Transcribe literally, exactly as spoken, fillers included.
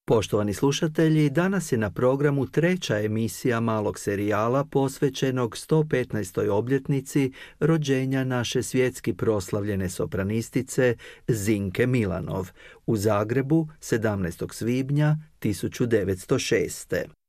Poštovani slušatelji, danas je na programu treća emisija malog serijala posvećenog sto petnaestoj obljetnici rođenja naše svjetski proslavljene sopranistice Zinke Milanov u Zagrebu sedamnaestog svibnja tisuću devetsto šeste.